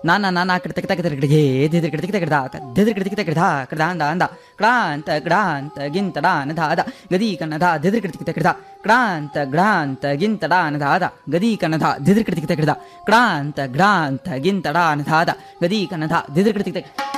ನಾನಾ ಕೃತಕ ತಗದರ್ಗಡಿಗೆ ದಿದ್ರ ಕೃತಿಕ ತಗಡಾಕ ದಿದ್ರ ಕೃತಿಕ ತಗಡಾ ಕೃದಾಂದ ಅಂದ ಕ್ರಾಂತ ಗಿಂತಡಾನದಾದ ಗದಿ ಕನ್ನದ ದಿದ್ರ ಕೃತಿಕ ತಗಡ ಕ್ರಾಂತ ಗಿಂತಡಾನದಾದ ಗದಿ ಕನ್ನದ ದಿದ್ರ ಕೃತಿಕ ತಗಡ ಕ್ರಾಂತ ಗಿಂತಡಾನದಾದ ಗದಿ ಕನ್ನದ ದಿದ್ರ ಕೃತಿಕ